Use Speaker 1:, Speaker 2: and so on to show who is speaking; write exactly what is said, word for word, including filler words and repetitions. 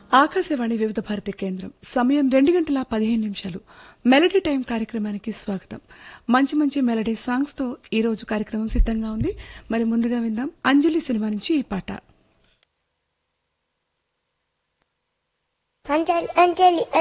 Speaker 1: ఆకాశవాణి వివిధ భారతి కేంద్రం సమయం రెండు గంటల పదిహేను నిమిషాలు మెలడీ టైం కార్యక్రమానికి స్వాగతం. మంచి మంచి మెలడీ సాంగ్స్ తో ఈ రోజు కార్యక్రమం సిద్ధంగా ఉంది. మరి ముందుగా విందాం అంజలి సినిమా నుంచి ఈ పాట.
Speaker 2: అంజలి అంజలి